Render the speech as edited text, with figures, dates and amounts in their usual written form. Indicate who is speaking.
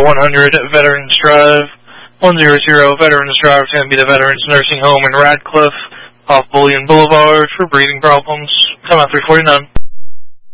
Speaker 1: to 100 Veterans Drive. 100 Veterans Drive is going to be the Veterans Nursing Home in Radcliffe off Bullion Boulevard for breathing problems. Come out 349.